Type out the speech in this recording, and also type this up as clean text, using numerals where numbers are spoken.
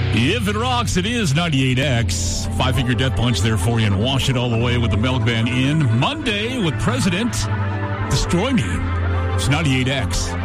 If it rocks, it is 98X. Five-finger death punch there for you and wash it all away with the Milk Van in. Monday with President. Destroy Me. It's 98X.